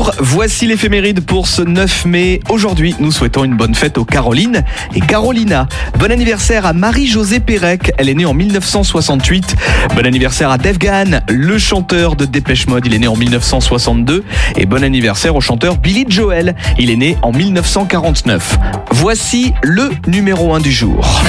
Bonjour, voici l'éphéméride pour ce 9 mai. Aujourd'hui, nous souhaitons une bonne fête aux Caroline et Carolina. Bon anniversaire à Marie-Josée Pérec, elle est née en 1968. Bon anniversaire à Dave Gahan, le chanteur de Dépêche Mode, il est né en 1962. Et bon anniversaire au chanteur Billy Joel, il est né en 1949. Voici le numéro 1 du jour.